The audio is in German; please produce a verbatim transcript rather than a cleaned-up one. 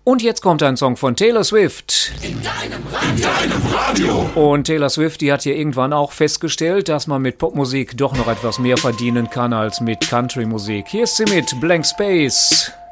Und jetzt kommt ein Song von Taylor Swift. In deinem Radio. In deinem Radio. Und Taylor Swift, die hat hier irgendwann auch festgestellt, dass man mit Popmusik doch noch etwas mehr verdienen kann als mit Country-Musik. Hier ist sie mit Blank Space.